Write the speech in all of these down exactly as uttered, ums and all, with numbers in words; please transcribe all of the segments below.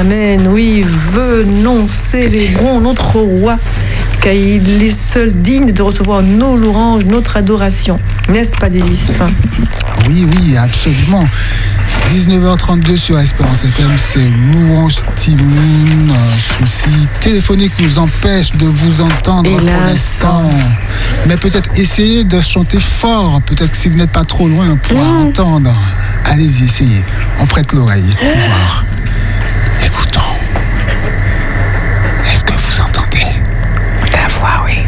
amen. Oui, venons, célébrons notre roi, car il est seul digne de recevoir nos louanges, notre adoration. N'est-ce pas, Davis? Oui, oui, absolument. dix-neuf heures trente-deux sur Espérance F M, c'est louange Timoun. Un souci téléphonique nous empêche de vous entendre. Hélas. Pour l'instant. Mais peut-être essayez de chanter fort. Peut-être que si vous n'êtes pas trop loin, on pourra mmh. entendre. Allez-y, essayez. On prête l'oreille pour voir. Écoutons. Est-ce que vous entendez? La voix, oui.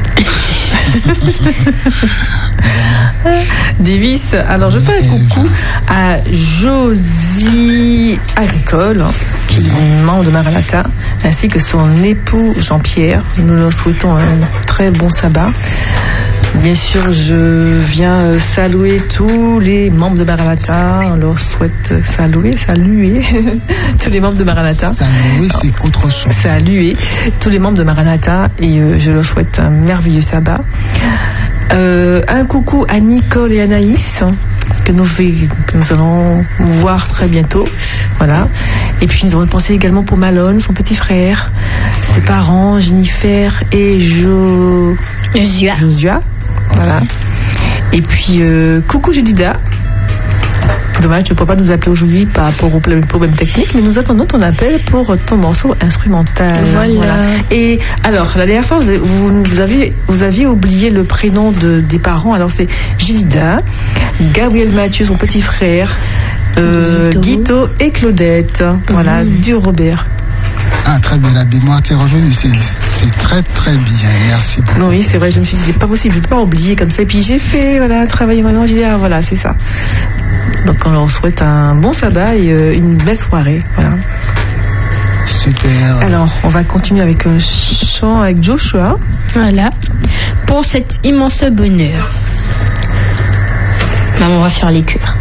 Davis, alors je fais un coucou à Josie Agricole, qui est membre de Maranatha, ainsi que son époux Jean-Pierre. Nous leur souhaitons un très bon sabbat. Bien sûr, je viens saluer tous les membres de Maranatha. On leur souhaite saluer, saluer tous les membres de Maranatha. Saluer, c'est autre chose. Saluer tous les membres de Maranatha et euh, je leur souhaite un merveilleux sabbat. Euh, un coucou à Nicole et Anaïs que nous, fait, que nous allons voir très bientôt. Voilà. Et puis nous avons pensé également pour Malone, son petit frère, ses oui. parents, Jennifer et Jo... Josua. Josua. Voilà. Et puis euh, coucou Judida. Dommage, tu ne peux pas nous appeler aujourd'hui par rapport aux problèmes techniques, mais nous attendons ton appel pour ton morceau instrumental. Voilà. voilà. Et alors, la dernière fois, vous, vous, vous, aviez, vous aviez oublié le prénom de, des parents. Alors, c'est Gilda, Gabriel Mathieu, son petit frère, euh, Guito. Guito et Claudette. Voilà, mmh. du Robert. Ah, très bien, la mémoire t'est revenue, c'est, c'est très très bien, merci beaucoup. Non, oui, c'est vrai, je me suis dit, c'est pas possible, je ne peux pas oublier comme ça. Et puis j'ai fait, voilà, travailler maintenant, j'ai dit, ah voilà, c'est ça. Donc on leur souhaite un bon sabbat et euh, une belle soirée, voilà. Super. Alors, on va continuer avec un chant avec Joshua. Voilà, pour cet immense bonheur. Maman, on va faire les chœurs.